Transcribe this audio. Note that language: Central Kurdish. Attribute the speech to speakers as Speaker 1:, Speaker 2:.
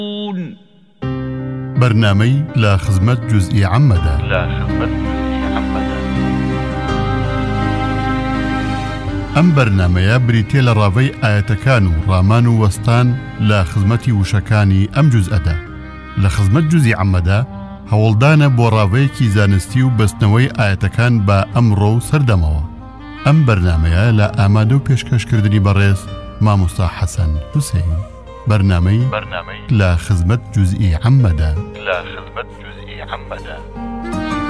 Speaker 1: برنامەی لە خزمەت جوزئی عەممەدا. ئەم بەرنامەیە بریتێ لە ڕاوەی ئاەتەکان و ڕامان و وەستان لە خزمەتی وشەکانی ئەم جوزئەدا. لە خزمەت جوزئی عەممەدا هەوڵدانە بۆ ڕاوەیەکی زانستی و بەستنەوەی ئاەتەکان بە ئەمڕۆ و سەردەمەوە. ئەم بەرنامەیە لە ئامادە و پێشکەشکردنی بەڕێز مامۆستا حەسەن حوسێن. بەرنامەی لە خزمەت جوزئی عەممەدا.